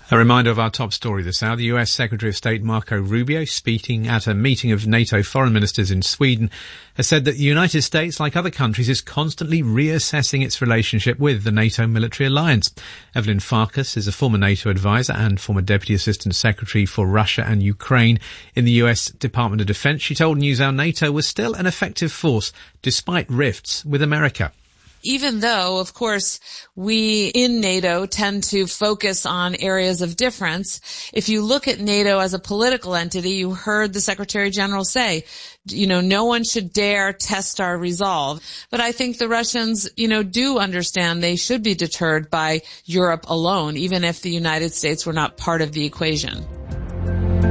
A reminder of our top story this hour. The US Secretary of State Marco Rubio, speaking at a meeting of NATO foreign ministers in Sweden, has said that the United States, like other countries, is constantly reassessing its relationship with the NATO military alliance. Evelyn Farkas is a former NATO advisor and former Deputy Assistant Secretary for Russia and Ukraine in the US Department of Defense. She told NewsHour NATO was still an effective force despite rifts with America. Even though, of course, we in NATO tend to focus on areas of difference, if you look at NATO as a political entity, you heard the Secretary General say, no one should dare test our resolve. But I think the Russians, do understand they should be deterred by Europe alone, even if the United States were not part of the equation.